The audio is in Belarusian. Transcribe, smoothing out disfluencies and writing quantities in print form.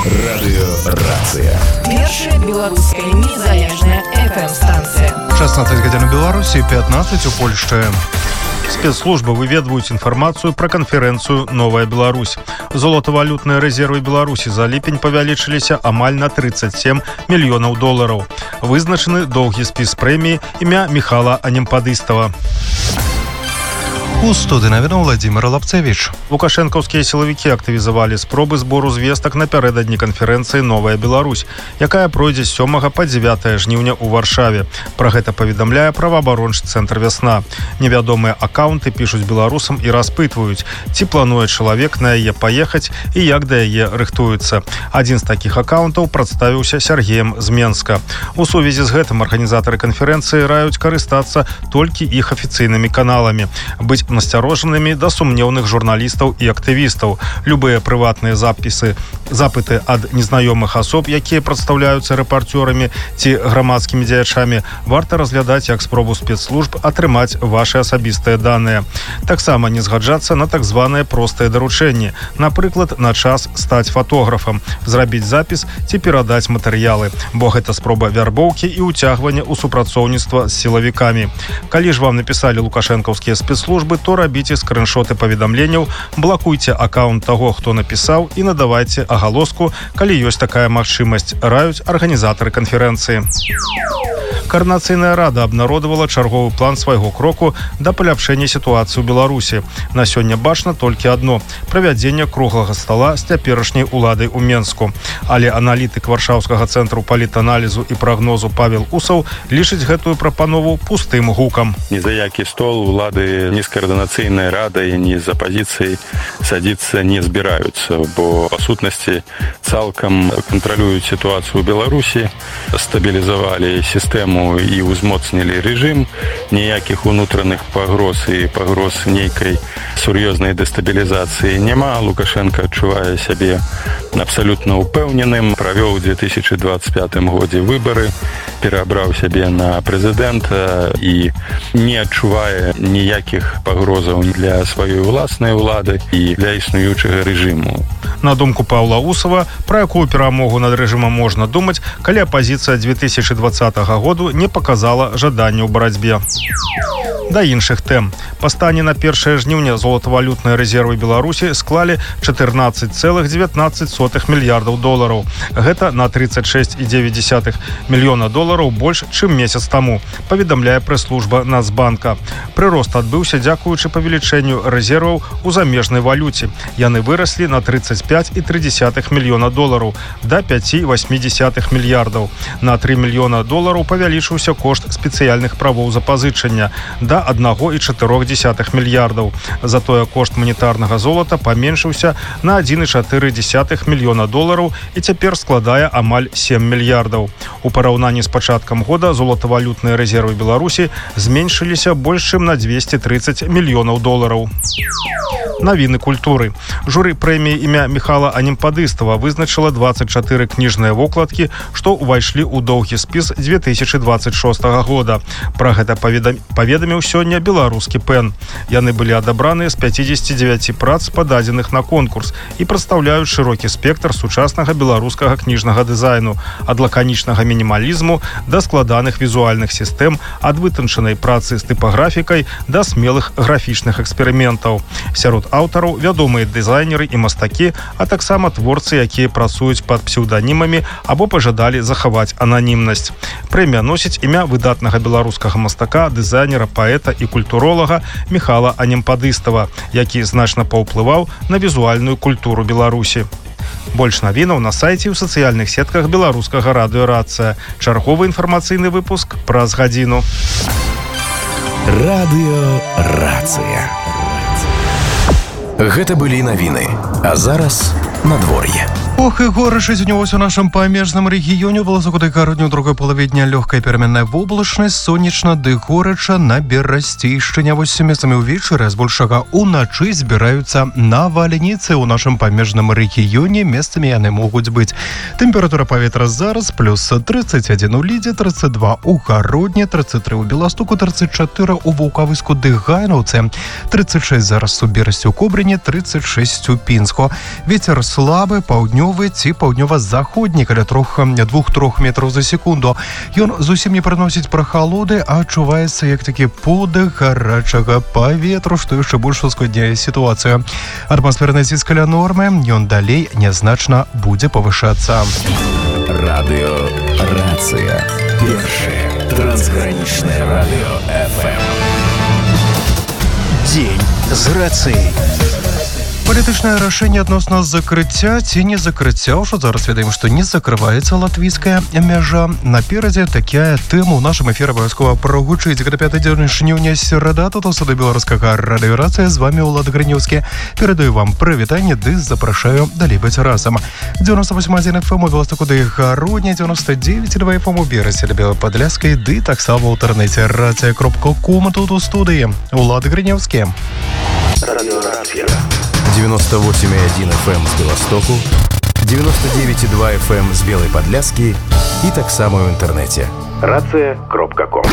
Радыёрацыя. Першая беларуская незалежная FM-станцыя. 16 гадзін у Беларусі, 15 у Польшчы. Спецслужбы выведваюць інфармацыю пра канферэнцыю «Новая Беларусь». Золатавалютныя рэзервы Беларусі за ліпень павялічыліся амаль на 37 мільёнаў долараў. Вызначаны доўгі спіс прэміі імя Михала Анемпадыстава. У студыі навінаў Владимир Лапцевич. Лукашэнкаўскія сілавікі актывізавалі спробы збору звестак напярэдадні канферэнцыі «Новая Беларусь», якая пройдзе з 7 па 9 жніўня ў Варшаве. Пра гэта паведамляе праваабарончы цэнтр «Вясна». Невядомыя акаунты пішуць беларусам і распытваюць, ці плануе чалавек на яе паехаць і як да яе рыхтуецца. Адзін з такіх акаунтаў прадставіўся Сергеем з Менска. У сувязі з гэтым арганізатары канферэнцыі раюць карыстацца толькі іх афіцыйнымі каналамі, быць насцярожанымі да сумнеўных журналістаў і актывістаў. Любыя прыватныя запыты ад незнаёмых асоб, якія прадстаўляюцца рэпарцёрамі ці грамадскімі дзеячамі, варта разглядаць як спробу спецслужб атрымаць вашы асабістыя даныя. Таксама не згаджацца на так званыя простыя даручэнні, напрыклад, на час стаць фатографам, зрабіць запіс ці перадаць матэрыялы, бо гэта спроба вярбоўкі і ўцягвання ў супрацоўніцтва з сілавікамі. Калі ж вам напісалі лукашэнкаўскія спецслужбы, то рабіце скрыншоты паведамленняў, блакуйце акаунт таго, хто напісаў, і надавайце агалоску, калі ёсць такая магчымасць, раюць арганізатары канферэнцыі. Координацыйная рада абнародавала чарговы план свайго кроку да паляпшэння сітуацыі ў Беларусі. На сёння бачна толькі адно – правядзенне круглага стола з цяперашняй уладай у Менску. Але аналітык Варшаўскага цэнтру палітаналізу і прагнозу Павел Усаў лічыць гэтую прапанову пустым гукам. Ні за які стол улады ні з координацыйнай радай, ні з апазіцыяй садзіцца не збіраюцца, бо па сутнасці цалкам кантралююць сітуацыю ў Беларусі, стабілізавалі сістэму і ўзмоцнілі рэжым, ніякіх унутраных пагроз і пагроз нейкай сур'ёзнай дэстабілізацыі няма. Лукашенко адчувае сябе абсалютна упэўненым, правёў у 2025 годзе выбары, пераабраў сябе на прэзідэнта і не адчувае ніякіх пагрозаў для сваёй уласнай улады і для існуючага рэжыму. На думку Паўла Усава, пра якую перамогу над рэжымам можна думаць, калі апазіцыя 2020 году не показала жадання ў барацьбе. Да іншых тэм. Па стане на 1 жніўня золатавалютныя рэзервы Беларусі склалі 14,19 мільярдаў долараў. Гэта на 36,9 мільёна долараў больш, чым месяц таму, паведамляе прэс-служба Нацбанка. Прырост адбыўся дзякуючы павелічэнню рэзерваў у замежнай валюце. Яны выраслі на 35,3 мільёна долараў да 5,8 мільярдаў. На 3 мільёна долараў павялічыўся кошт спецыяльных правоў запазычання да 1,4 мільярдаў. Затое кошт манетарнага золата паменшыўся на 1,4 мільёна долараў і цяпер складае амаль 7 мільярдаў. У параўнанні з пачаткам года золатавалютныя рэзервы Беларусі зменшыліся больш чым на 230 мільёнаў долараў. Навіны культуры. Журы прэміі імя Михала Анемпадыстава вызначыла 24 кніжныя вокладкі, што ўвайшлі ў доўгі спіс 2026 года. Пра гэта паведаміў сёння беларускі ПЭН. Яны былі адабраныя з 59 прац, пададзеных на конкурс, і прадстаўляюць шырокі спектр сучаснага беларускага кніжнага дызайну, ад лаканічнага мінімалізму да складаных візуальных сістэм, ад вытанчанай працы з тыпаграфікай да смелых графічных эксперыментаў. Сярод аўтараў вядомыя дызайнеры і мастакі, а таксама творцы, якія працуюць пад псеўданімамі або пажадалі захаваць ананімнасць. Прэмія носіць імя выдатнага беларускага мастака, дызайнера, паэта і культуролага Михала Анемпадыстава, які значна паўплываў на візуальную культуру Беларусі. Больш навінаў на сайце і ў сацыяльных сетках беларускага радыёрацыя. Чарговы інфармацыйны выпуск праз гадзіну. Радыёрацыя. Гэта былі навіны. А зараз надвор'е. Ох, і горача дзянёвася ў нашым памежным рэгіёне. Была закутай-каротню ў другой палаве дня лёгкая пераменная воблачнасць, сонечна ды горача на Берасцейшчыне. Вось месцамі ўвечары, збольшага ўначы збіраюцца навальніцы ў нашым памежным рэгіёне. Месцамі яны могуць быць. Тэмпература паветра зараз плюс 31 у Лідзе, 32 у Гародні, 33 у Беластуку, 34 у Ваўкавыску ды Гайнаўцы, 36 зараз у Берасці ў Кобрыні, 36 у Пінску. Вецер слабы, паўднёвы паўднёвы ці паўднёва-заходні, каля 2-3 метраў за секунду. Ён зусім не прыносіць прахалоды, а адчуваецца як такі подых гарачага паветру, што яшчэ больш ускладняе сітуацыю. Атмасферны ціск каля нормы, ён далей нязначна будзе павышацца. Радио «Рация». Первое трансграничное радио ФМ. День з рацией. Палітычнае рашэнне адносна закрыцця ці не закрыцця. Ужо зараз ведаем, што не закрываецца латвійская мяжа. Наперадзе такая тэма ў нашым эфіры абавязкова прагучыць. Гэта 5 дзень жніўня, серада. Тут у студыі беларускага радыё «Рацыя». З вами Улад Грынёўскі. Перадаю вам прывітанне ды запрашаю далей быць разам. 98.1 FM у Беластоку ды Гародні, 99.2 FM у Берасе ды Белападляскай, ды таксама ў інтэрнэце рацыя.ком. Тут у студыі Улад Грынёўскі. 98,1 FM з Беластоку, 99,2 FM з Белой Подляски і так само ў інтэрнэце. Рацыя.ком.